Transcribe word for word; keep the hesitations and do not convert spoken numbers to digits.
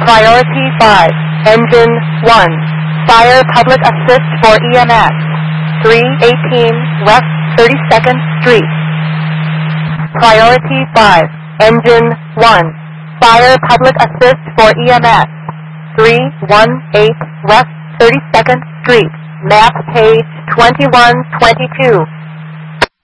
Priority five, Engine one, Fire Public Assist for E M S, three eighteen West thirty-second Street. Priority five, Engine one, Fire Public Assist for E M S, three eighteen West thirty-second Street, map page twenty-one twenty-two.